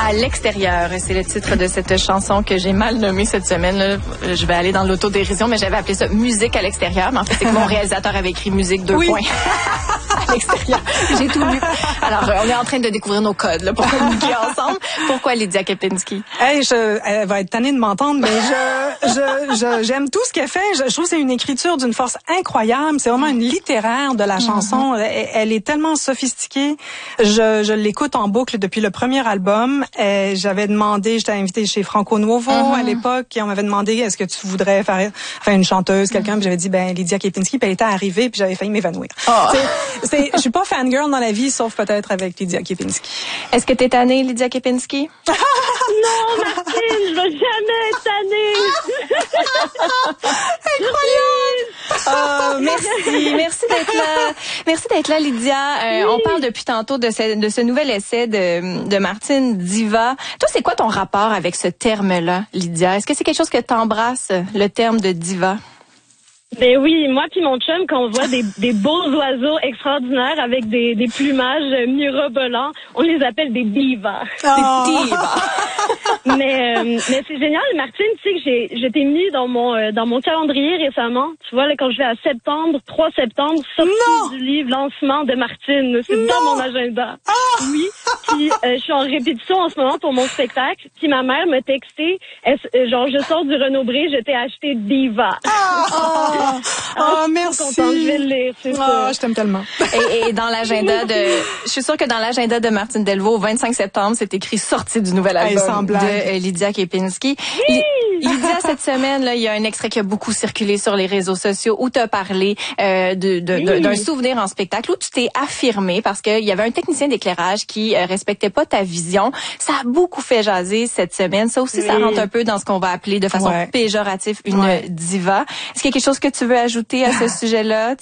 À l'extérieur, c'est le titre de cette chanson que j'ai mal nommée cette semaine. Là. Je vais aller dans l'autodérision, mais j'avais appelé ça musique à l'extérieur. Mais en fait, c'est que mon réalisateur avait écrit musique 2 points. À l'extérieur. J'ai tout lu. Alors, on est en train de découvrir nos codes là, pour communiquer ensemble. Pourquoi Lydia Kepinski? Hey, elle va être tannée de m'entendre, mais j'aime tout ce qu'elle fait. Je trouve que c'est une écriture d'une force incroyable. C'est vraiment une littéraire de la chanson. Elle est tellement sophistiquée. Je l'écoute en boucle depuis le premier album. J'avais demandé, j'étais invitée chez Franco Nuovo à l'époque, et on m'avait demandé est-ce que tu voudrais faire une chanteuse, quelqu'un, puis j'avais dit Lydia Kepinski, puis elle était arrivée, puis j'avais failli m'évanouir. Je suis pas fangirl dans la vie, sauf peut-être avec Lydia Kepinski. Est-ce que t'es tannée, Lydia Kepinski? Non, Martine, je vais jamais être tannée. Incroyable! Merci d'être là. Merci d'être là, Lydia. On parle depuis tantôt de ce nouvel essai de Martine Diva. Toi, c'est quoi ton rapport avec ce terme-là, Lydia? Est-ce que c'est quelque chose que t'embrasses, le terme de diva? Ben oui, moi puis mon chum, quand on voit des beaux oiseaux extraordinaires avec des plumages mirobolants, on les appelle des divas. Des divas. Mais c'est génial, Martine, tu sais que je t'ai mis dans mon calendrier récemment. Tu vois, là, quand je vais à 3 septembre, sortie du livre lancement de Martine. C'est dans mon agenda. Oui. Puis je suis en répétition en ce moment pour mon spectacle. Puis ma mère m'a texté, genre je sors du Renaud-Bré, je t'ai acheté Diva. Merci. Contente, je vais le lire, c'est ça. Je t'aime tellement. Et dans l'agenda je suis sûre que dans l'agenda de Martine Delvaux, au 25 septembre, c'est écrit sortie du nouvel album de Lydia Kepinski. Oui! Lydia, cette semaine, là, il y a un extrait qui a beaucoup circulé sur les réseaux sociaux où tu as parlé d'un souvenir en spectacle où tu t'es affirmée parce qu'il y avait un technicien d'éclairage qui respectait pas ta vision. Ça a beaucoup fait jaser cette semaine. Ça aussi, ça rentre un peu dans ce qu'on va appeler de façon péjorative une diva. Est-ce qu'il y a quelque chose que tu veux ajouter à ce sujet-là?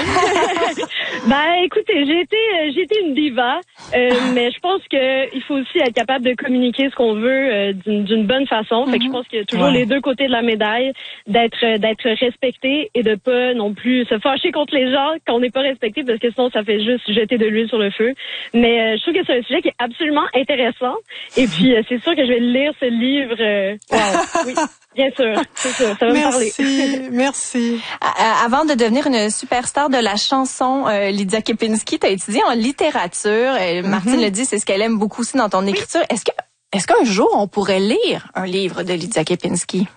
Écoutez, j'ai été une diva, mais je pense que il faut aussi être capable de communiquer ce qu'on veut d'une bonne façon. Fait que je pense qu'il y a toujours les deux côtés de la médaille, d'être respecté et de pas non plus se fâcher contre les gens quand on n'est pas respecté, parce que sinon ça fait juste jeter de l'huile sur le feu. Mais je trouve que c'est un sujet qui est absolument intéressant. Et puis c'est sûr que je vais lire ce livre. Oui. Bien sûr, c'est sûr, ça va me parler. Merci. Avant de devenir une superstar de la chanson, Lydia Kepinski, t'as étudié en littérature. Martine le dit, c'est ce qu'elle aime beaucoup aussi dans ton écriture. Est-ce qu'un jour on pourrait lire un livre de Lydia Kepinski?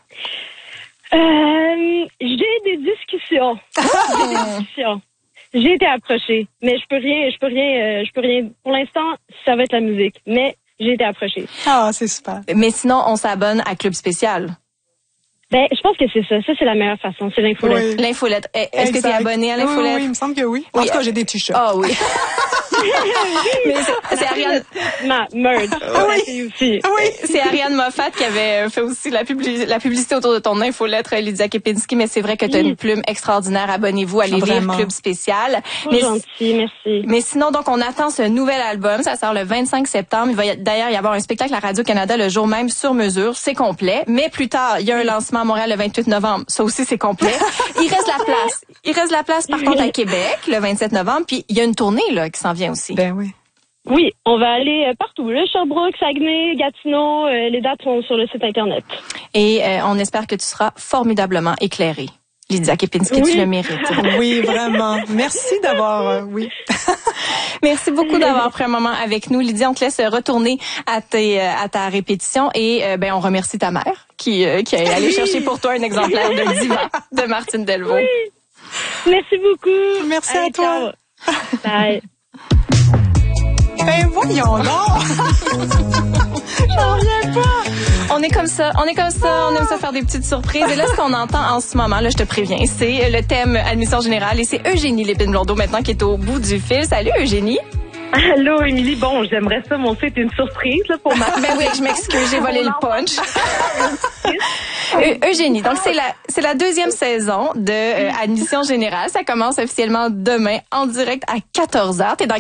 J'ai des discussions. J'ai été approchée, mais je peux rien. Pour l'instant, ça va être la musique, mais j'ai été approchée. C'est super. Mais sinon, on s'abonne à Club Spécial. Je pense que c'est ça. Ça, c'est la meilleure façon. C'est l'infolette. Oui. L'infolette. Est-ce que tu es abonné à l'infolette? Oui, il me semble que oui. En tout cas, j'ai des t-shirts. Ah oui. Mais c'est Ariane. Ma merge. Oui. C'est Ariane Moffat qui avait fait aussi la publicité autour de ton infolettre, Lydia Kepinski. Mais c'est vrai que tu as une plume extraordinaire. Abonnez-vous, allez lire Club Spécial. C'est gentil, merci. Mais sinon, donc, on attend ce nouvel album. Ça sort le 25 septembre. Il va d'ailleurs y avoir un spectacle à Radio-Canada le jour même sur mesure. C'est complet. Mais plus tard, il y a un lancement à Montréal le 28 novembre. Ça aussi, c'est complet. Il reste la place. Il reste la place, par contre, à Québec le 27 novembre. Puis, il y a une tournée là qui s'en vient aussi. Ben oui. Oui, on va aller partout. Le Sherbrooke, Saguenay, Gatineau, les dates sont sur le site Internet. Et on espère que tu seras formidablement éclairée. Lydia Kepinski, tu le mérites. Oui, vraiment. Merci d'avoir... Merci beaucoup d'avoir pris un moment avec nous. Lydia, on te laisse retourner à ta répétition et on remercie ta mère qui est allée chercher pour toi un exemplaire de Diva de Martine Delvaux. Oui. Merci beaucoup. Merci à toi. Ciao. Bye. Voyons donc. J'en reviens pas. On est comme ça, on aime ça faire des petites surprises. Et là, ce qu'on entend en ce moment, là, je te préviens, c'est le thème admission générale et c'est Eugénie Lépine-Blondeau maintenant qui est au bout du fil. Salut Eugénie. Allô, Émilie. Bon, j'aimerais ça, mon site, une surprise là, pour ma... Oui, je m'excuse, j'ai volé le punch. Eugénie, donc c'est la deuxième saison de Admission Générale. Ça commence officiellement demain en direct à 14h. T'es dans